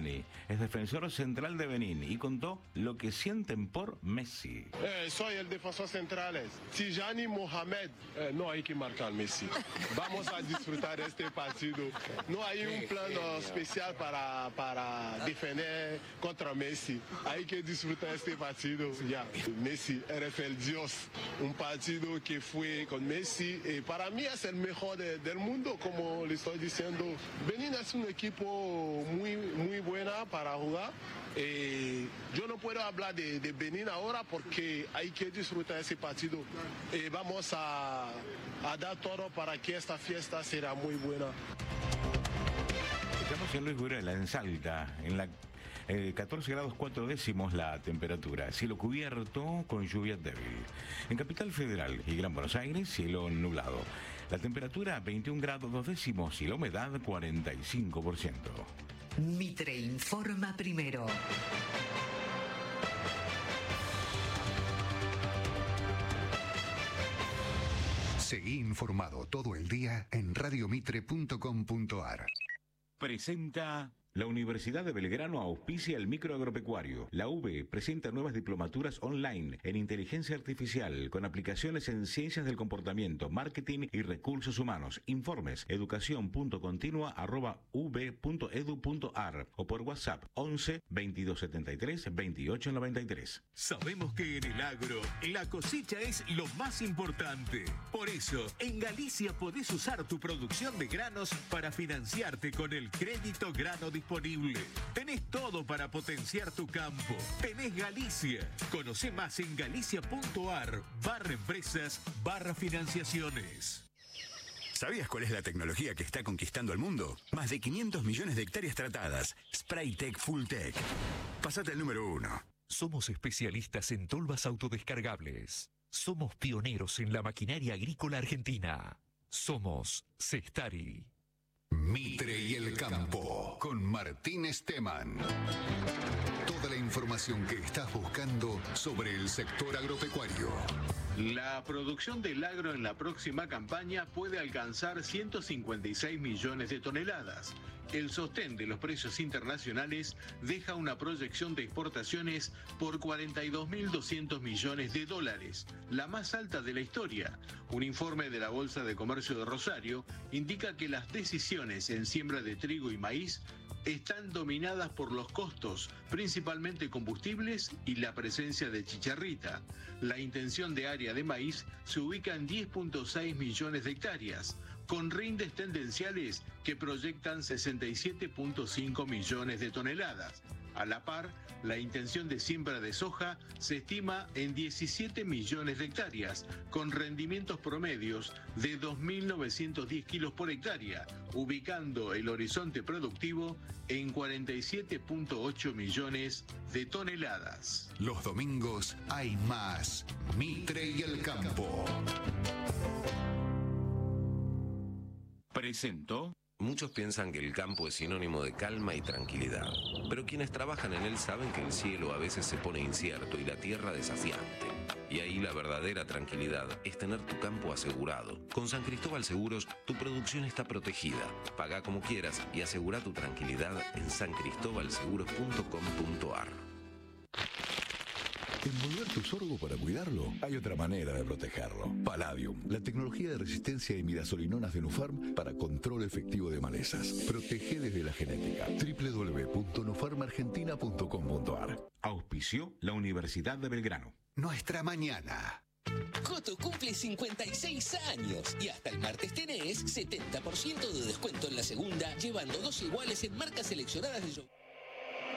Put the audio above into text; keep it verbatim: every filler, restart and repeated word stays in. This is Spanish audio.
Tijani es defensor central de Benín y contó lo que sienten por Messi. Eh, soy el defensor central. Tijani Mohamed. Eh, no hay que marcar Messi. Vamos a disfrutar este partido. No hay un plan especial para, para defender contra Messi. Hay que disfrutar este partido. Ya. Messi eres el Dios. Un partido que fue con Messi. Y para mí es el mejor de, del mundo, como le estoy diciendo. Benín es un equipo muy, muy buena para jugar. Eh, yo no puedo hablar de, de Benín ahora porque hay que disfrutar ese partido. Eh, vamos a, a dar todo para que esta fiesta será muy buena. Estamos en Luis Burela, en Salta, en la eh, catorce grados cuatro décimos la temperatura, cielo cubierto con lluvia débil. En Capital Federal y Gran Buenos Aires, cielo nublado. La temperatura veintiún grados dos décimos y la humedad cuarenta y cinco por ciento. Mitre informa primero. Seguí informado todo el día en radio mitre punto com punto ar. Presenta... La Universidad de Belgrano auspicia el microagropecuario. La U B presenta nuevas diplomaturas online en inteligencia artificial con aplicaciones en ciencias del comportamiento, marketing y recursos humanos. Informes educación.continua arroba ub.edu.ar o por WhatsApp once veintidós setenta y tres veintiocho noventa y tres. Sabemos que en el agro la cosecha es lo más importante. Por eso, en Galicia podés usar tu producción de granos para financiarte con el crédito grano disponible. Tenés todo para potenciar tu campo. Tenés Galicia. Conoce más en galicia.ar barra empresas barra financiaciones. ¿Sabías cuál es la tecnología que está conquistando el mundo? Más de quinientos millones de hectáreas tratadas. Spraytec Fulltech. Pasate al número uno. Somos especialistas en tolvas autodescargables. Somos pioneros en la maquinaria agrícola argentina. Somos Cestari. Mitre y el campo, con Martín Esteman. Toda la información que estás buscando sobre el sector agropecuario. La producción del agro en la próxima campaña puede alcanzar ciento cincuenta y seis millones de toneladas. El sostén de los precios internacionales deja una proyección de exportaciones por cuarenta y dos mil doscientos millones de dólares, la más alta de la historia. Un informe de la Bolsa de Comercio de Rosario indica que las decisiones en siembra de trigo y maíz están dominadas por los costos, principalmente combustibles y la presencia de chicharrita. La intención de área de maíz se ubica en diez punto seis millones de hectáreas, con rindes tendenciales que proyectan sesenta y siete punto cinco millones de toneladas. A la par, la intención de siembra de soja se estima en diecisiete millones de hectáreas, con rendimientos promedios de dos mil novecientos diez kilos por hectárea, ubicando el horizonte productivo en cuarenta y siete punto ocho millones de toneladas. Los domingos hay más Mitre y el campo. Presentó. Muchos piensan que el campo es sinónimo de calma y tranquilidad, pero quienes trabajan en él saben que el cielo a veces se pone incierto y la tierra desafiante. Y ahí la verdadera tranquilidad es tener tu campo asegurado. Con San Cristóbal Seguros, tu producción está protegida. Paga como quieras y asegura tu tranquilidad en san cristóbal seguros punto com punto ar. Envolver tu sorgo para cuidarlo, hay otra manera de protegerlo. Palladium, la tecnología de resistencia a imidazolinonas de Nufarm para control efectivo de malezas. Protege desde la genética. doble u doble u doble u punto nufarm argentina punto com punto ar. Auspició la Universidad de Belgrano. Nuestra mañana. Coto cumple cincuenta y seis años y hasta el martes tenés setenta por ciento de descuento en la segunda, llevando dos iguales en marcas seleccionadas de show.